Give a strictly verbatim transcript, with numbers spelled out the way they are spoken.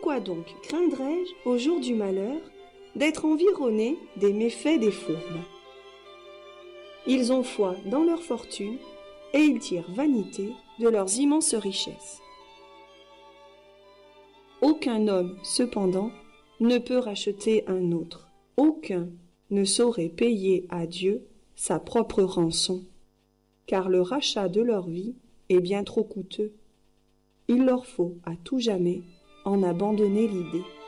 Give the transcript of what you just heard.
Pourquoi donc craindrais-je, au jour du malheur, d'être environné des méfaits des fourbes? Ils ont foi dans leur fortune, et ils tirent vanité de leurs immenses richesses. Aucun homme, cependant, ne peut racheter un autre. Aucun ne saurait payer à Dieu sa propre rançon, car le rachat de leur vie est bien trop coûteux. Il leur faut à tout jamais en abandonner l'idée.